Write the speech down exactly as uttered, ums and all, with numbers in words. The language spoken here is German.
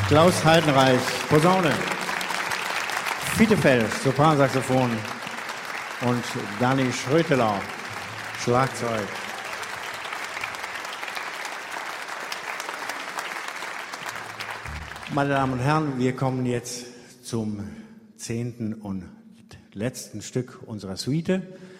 Klaus Heidenreich, Posaune. Fiete Sopransaxophon. Und Dani Schrötelau, Schlagzeug. Meine Damen und Herren, wir kommen jetzt zum zehnten und letzten Stück unserer Suite.